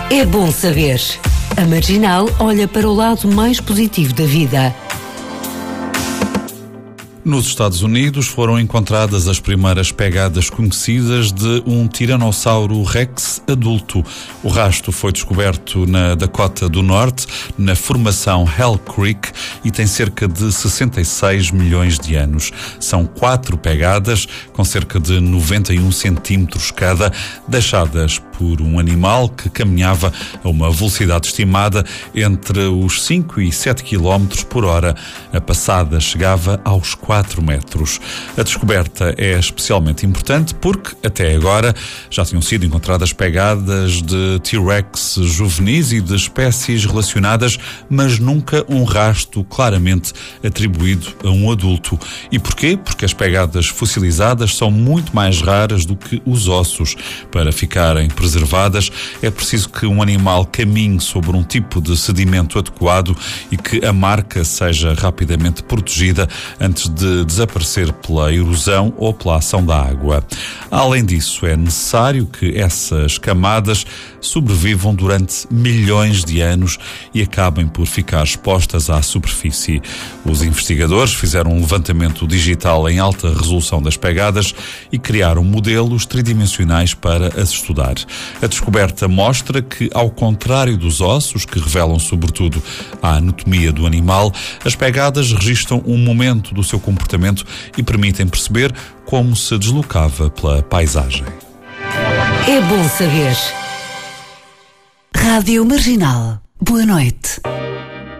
É bom saber. A Marginal olha para o lado mais positivo da vida. Nos Estados Unidos foram encontradas as primeiras pegadas conhecidas de um Tiranossauro Rex adulto. O rastro foi descoberto na Dakota do Norte, na formação Hell Creek, e tem cerca de 66 milhões de anos. São 4 pegadas, com cerca de 91 centímetros cada, deixadas por um animal que caminhava a uma velocidade estimada entre os 5 e 7 km por hora. A passada chegava aos 4 metros. A descoberta é especialmente importante porque, até agora, já tinham sido encontradas pegadas de T-Rex juvenis e de espécies relacionadas, mas nunca um rastro claramente atribuído a um adulto. E porquê? Porque as pegadas fossilizadas são muito mais raras do que os ossos. Para ficarem preservadas, é preciso que um animal caminhe sobre um tipo de sedimento adequado e que a marca seja rapidamente protegida antes de desaparecer pela erosão ou pela ação da água. Além disso, é necessário que essas camadas sobrevivam durante milhões de anos e acabem por ficar expostas à superfície. Os investigadores fizeram um levantamento digital em alta resolução das pegadas e criaram modelos tridimensionais para as estudar. A descoberta mostra que, ao contrário dos ossos, que revelam sobretudo a anatomia do animal, as pegadas registram um momento do seu comportamento e permitem perceber como se deslocava pela paisagem. É bom saber. Rádio Marginal. Boa noite.